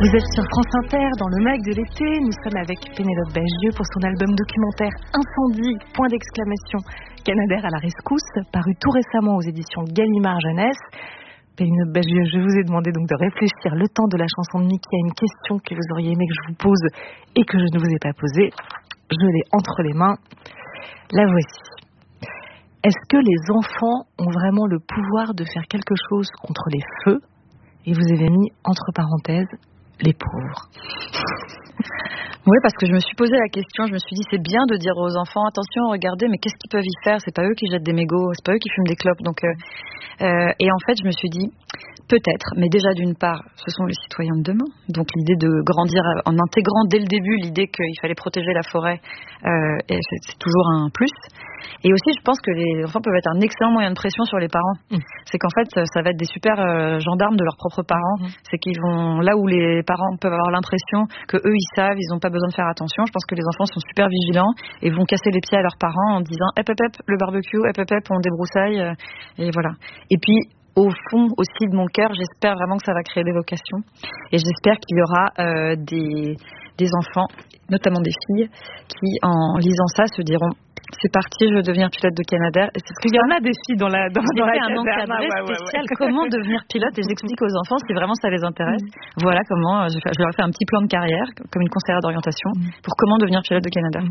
Vous êtes sur France Inter, dans le mag de l'été. Nous sommes avec Pénélope Bagieux pour son album documentaire Incendie, point d'exclamation, Canadair à la rescousse, paru tout récemment aux éditions Gallimard Jeunesse. Pénélope Bagieux, je vous ai demandé donc de réfléchir le temps de la chanson de Mickey à une question que vous auriez aimé que je vous pose et que je ne vous ai pas posée. Je l'ai entre les mains. La voici. Est-ce que les enfants ont vraiment le pouvoir de faire quelque chose contre les feux? Et vous avez mis entre parenthèses les pauvres. Oui, parce que je me suis posé la question, je me suis dit c'est bien de dire aux enfants attention, regardez, mais qu'est-ce qu'ils peuvent y faire? C'est pas eux qui jettent des mégots, c'est pas eux qui fument des clopes. Donc, et en fait, je me suis dit peut-être, mais déjà d'une part, ce sont les citoyens de demain. Donc l'idée de grandir en intégrant dès le début l'idée qu'il fallait protéger la forêt, c'est toujours un plus. Et aussi, je pense que les enfants peuvent être un excellent moyen de pression sur les parents. C'est qu'en fait, ça va être des super gendarmes de leurs propres parents. C'est qu'ils vont là où les parents peuvent avoir l'impression que eux ils savent, ils n'ont pas besoin de faire attention. Je pense que les enfants sont super vigilants et vont casser les pieds à leurs parents en disant hep, le barbecue, hep, on débroussaille, et voilà. Et puis au fond aussi de mon cœur, j'espère vraiment que ça va créer des vocations. Et j'espère qu'il y aura des enfants, notamment des filles, qui en lisant ça se diront c'est parti, je veux devenir pilote de Canadair. Et c'est il y en a des filles dans la un encadré spécial. Comment devenir pilote? Et j'explique aux enfants si vraiment ça les intéresse. Voilà comment je leur ai fait un petit plan de carrière, comme une conseillère d'orientation, pour comment devenir pilote de Canadair.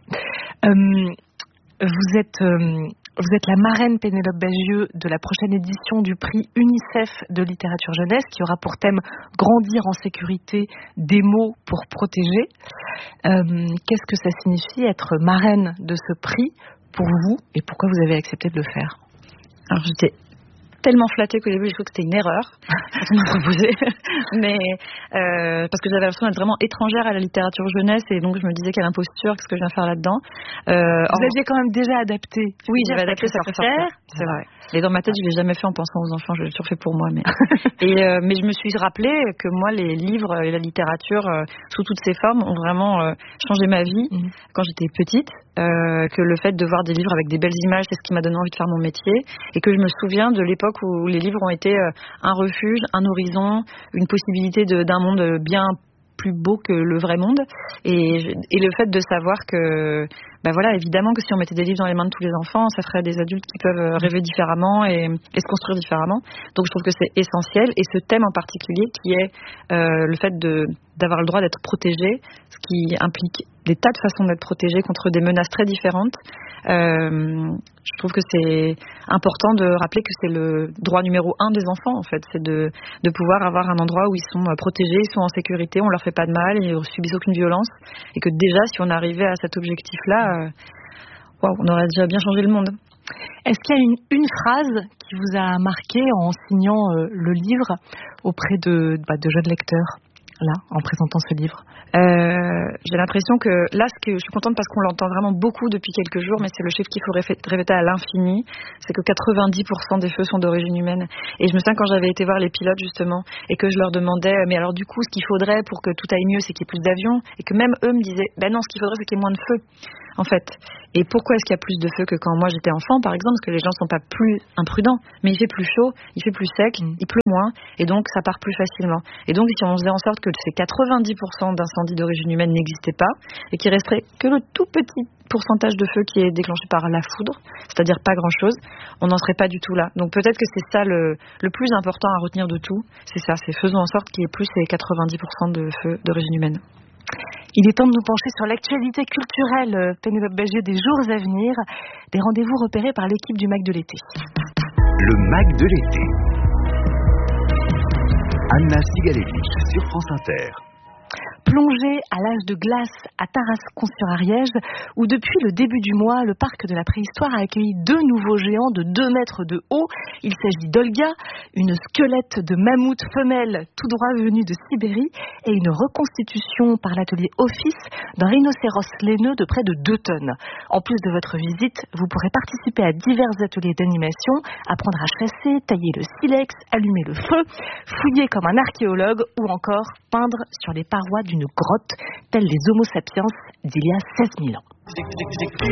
Vous êtes la marraine, Pénélope Bagieux, de la prochaine édition du prix UNICEF de littérature jeunesse, qui aura pour thème Grandir en sécurité, des mots pour protéger. Qu'est-ce que ça signifie être marraine de ce prix pour vous et pourquoi vous avez accepté de le faire? Alors j'étais tellement flattée qu'au début j'ai cru que c'était une erreur quand on m'a proposé, mais parce que j'avais l'impression d'être vraiment étrangère à la littérature jeunesse et donc je me disais quelle imposture, qu'est-ce que je viens faire là-dedans. Vous aviez quand même déjà adapté. Oui, j'avais adapté Sacré Sorcière, c'est vrai. Et dans ma tête, je l'ai jamais fait en pensant aux enfants, je l'ai toujours fait pour moi. Mais je me suis rappelé que moi, les livres et la littérature, sous toutes ses formes, ont vraiment changé ma vie quand j'étais petite. Que le fait de voir des livres avec des belles images, c'est ce qui m'a donné envie de faire mon métier. Et que je me souviens de l'époque où les livres ont été un refuge, un horizon, une possibilité d'un monde bien plus beau que le vrai monde. Et le fait de savoir que voilà, évidemment que si on mettait des livres dans les mains de tous les enfants, ça ferait des adultes qui peuvent rêver différemment et se construire différemment. Donc je trouve que c'est essentiel. Et ce thème en particulier qui est le fait d'avoir le droit d'être protégé, ce qui implique des tas de façons d'être protégé contre des menaces très différentes. Je trouve que c'est important de rappeler que c'est le droit numéro 1 des enfants, en fait. C'est de pouvoir avoir un endroit où ils sont protégés, ils sont en sécurité, on leur fait pas de mal, ils ne subissent aucune violence. Et que déjà, si on arrivait à cet objectif-là, on aurait déjà bien changé le monde. Est-ce qu'il y a une phrase qui vous a marqué en signant le livre auprès de jeunes lecteurs, là, en présentant ce livre? J'ai l'impression que là, je suis contente parce qu'on l'entend vraiment beaucoup depuis quelques jours, mais c'est le chiffre qu'il faut répéter à l'infini, c'est que 90% des feux sont d'origine humaine. Et je me souviens quand j'avais été voir les pilotes justement et que je leur demandais mais alors du coup ce qu'il faudrait pour que tout aille mieux c'est qu'il y ait plus d'avions, et que même eux me disaient non, ce qu'il faudrait c'est qu'il y ait moins de feux en fait. Et pourquoi est-ce qu'il y a plus de feux que quand moi j'étais enfant par exemple? Parce que les gens sont pas plus imprudents, mais il fait plus chaud, il fait plus sec, il pleut moins et donc ça part plus facilement. Et donc si on faisait en sorte que ces 90% d'incendies d'origine humaine n'existaient pas et qu'il resterait que le tout petit pourcentage de feu qui est déclenché par la foudre, c'est-à-dire pas grand-chose, on n'en serait pas du tout là. Donc peut-être que c'est ça le plus important à retenir de tout, c'est ça, c'est faisons en sorte qu'il y ait plus ces 90% de feux d'origine humaine. Il est temps de nous pencher sur l'actualité culturelle, Pénélope Bagieux, des jours à venir, des rendez-vous repérés par l'équipe du MAG de l'été. Le MAG de l'été. Anna Sigalevich sur France Inter. Plongée à l'âge de glace à Tarascon-sur-Ariège, où depuis le début du mois, le parc de la préhistoire a accueilli 2 nouveaux géants de 2 mètres de haut. Il s'agit d'Olga, une squelette de mammouth femelle tout droit venue de Sibérie, et une reconstitution par l'atelier Office d'un rhinocéros laineux de près de 2 tonnes. En plus de votre visite, vous pourrez participer à divers ateliers d'animation, apprendre à chasser, tailler le silex, allumer le feu, fouiller comme un archéologue ou encore peindre sur les parois d'une grotte, telle les Homo sapiens d'il y a 16 000 ans.